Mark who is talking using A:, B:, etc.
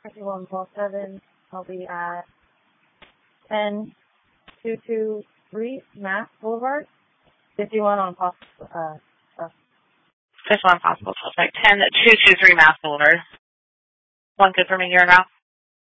A: 5147. I'll be at 10223 Mass Boulevard. 51 on possible, stuff.
B: 51 possible suspect. 10223 Mass Boulevard. One good for me here now.